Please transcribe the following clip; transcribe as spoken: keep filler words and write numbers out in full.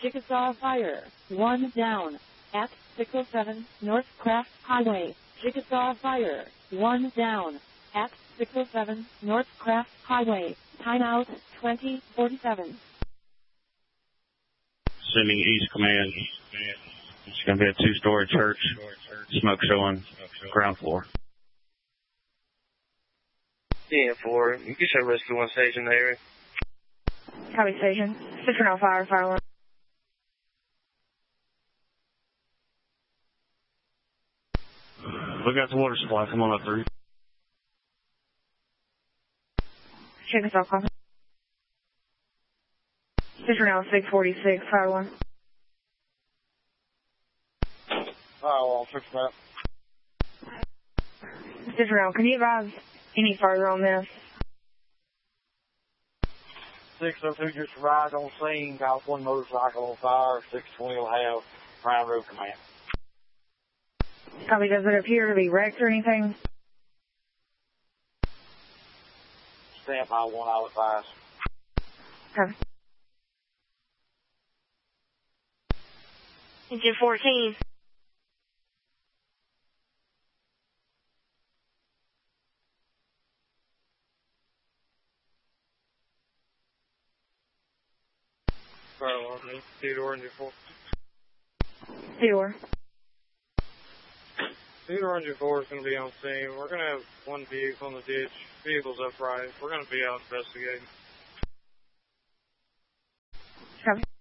Chickasaw Fire, one down. At six oh seven North Craft Highway, Chickasaw Fire, one down. At six oh seven North Craft Highway, timeout twenty forty-seven. Sending East Command. It's going to be a two-story church. Smoke showing ground floor. Yeah, four. You can show rescue one station in the area. Copy station. Citronelle Fire, Fire one. We got the water supply. Come on up through. Chickasaw copy. Citronelle six forty-six, Fire one. Oh, well, fix that. Citronelle, can you advise any further on this? six oh two just arrived on scene. Got one motorcycle on fire. six twenty will have prime road command. Copy, does it appear to be wrecked or anything? Stand by one, I would advise. Copy. Engine fourteen. Fire one, Theodore, engine four. Theodore. Theodore engine four is going to be on scene. We're going to have one vehicle in the ditch. Vehicle's upright. We're going to be out investigating. Copy.